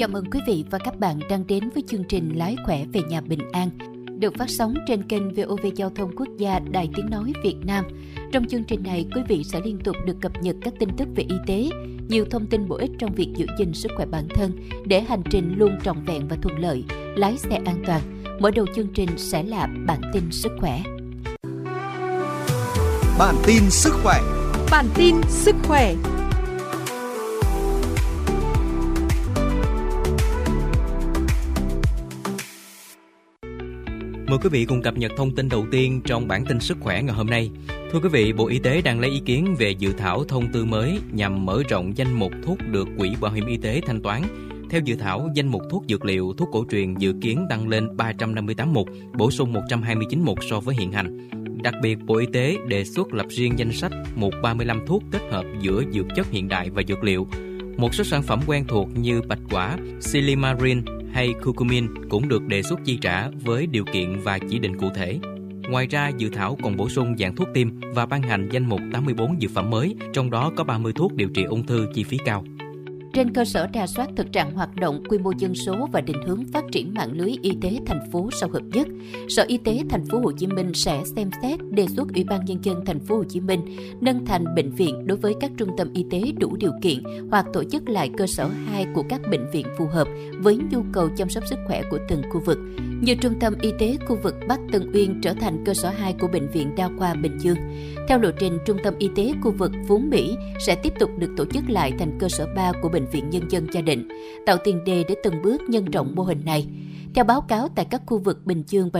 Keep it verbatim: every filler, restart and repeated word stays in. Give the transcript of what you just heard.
Chào mừng quý vị và các bạn đang đến với chương trình Lái khỏe về nhà bình an, được phát sóng trên kênh vê o vê Giao thông Quốc gia Đài Tiếng nói Việt Nam. Trong chương trình này, quý vị sẽ liên tục được cập nhật các tin tức về y tế, nhiều thông tin bổ ích trong việc giữ gìn sức khỏe bản thân để hành trình luôn trọn vẹn và thuận lợi, lái xe an toàn. Mở đầu chương trình sẽ là bản tin sức khỏe. Bản tin sức khỏe. Bản tin sức khỏe. Mời quý vị cùng cập nhật thông tin đầu tiên trong bản tin sức khỏe ngày hôm nay. Thưa quý vị, Bộ Y tế đang lấy ý kiến về dự thảo thông tư mới nhằm mở rộng danh mục thuốc được Quỹ Bảo hiểm Y tế thanh toán. Theo dự thảo, danh mục thuốc dược liệu, thuốc cổ truyền dự kiến tăng lên ba trăm năm mươi tám mục, bổ sung một trăm hai mươi chín mục so với hiện hành. Đặc biệt, Bộ Y tế đề xuất lập riêng danh sách mục ba mươi lăm thuốc kết hợp giữa dược chất hiện đại và dược liệu. Một số sản phẩm quen thuộc như bạch quả, Silimarin hay Curcumin cũng được đề xuất chi trả với điều kiện và chỉ định cụ thể. Ngoài ra, dự thảo còn bổ sung dạng thuốc tiêm và ban hành danh mục tám mươi tư dược phẩm mới, trong đó có ba mươi thuốc điều trị ung thư chi phí cao. Trên cơ sở rà soát thực trạng hoạt động, quy mô dân số và định hướng phát triển mạng lưới y tế thành phố sau hợp nhất, Sở Y tế thành phố Hồ Chí Minh sẽ xem xét đề xuất Ủy ban Nhân dân thành phố Hồ Chí Minh nâng thành bệnh viện đối với các trung tâm y tế đủ điều kiện hoặc tổ chức lại cơ sở hai của các bệnh viện phù hợp với nhu cầu chăm sóc sức khỏe của từng khu vực. Như trung tâm y tế khu vực Bắc Tân Uyên trở thành cơ sở hai của Bệnh viện Đa khoa Bình Dương. Theo lộ trình, trung tâm y tế khu vực Phú Mỹ sẽ tiếp tục được tổ chức lại thành cơ sở ba của Bệnh viện Nhân dân Gia Định, tạo tiền đề để từng bước nhân rộng mô hình này. Theo báo cáo tại các khu vực Bình Dương và